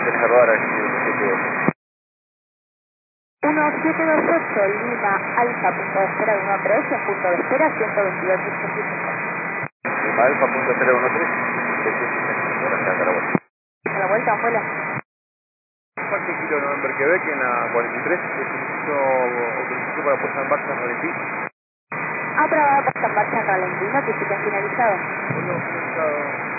cerrar aquí en 1728 Lima Alfa, punto de espera 13, punto de espera 122.85. Lima Alfa, punto 013, 185, gracias, a la vuelta. A la vuelta, un vuelo. Parque Kilo November Quebec en la 43, solicito autorización para puesta en marcha en ralentí. Aprobada puesta en marcha en ralentí, notificación finalizado. Vuelo finalizado.